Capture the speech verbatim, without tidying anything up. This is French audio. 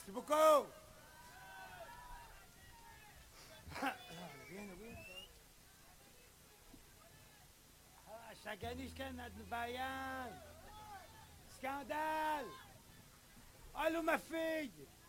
Merci beaucoup. شجانيش كان بيان سكاندال قالوا ما في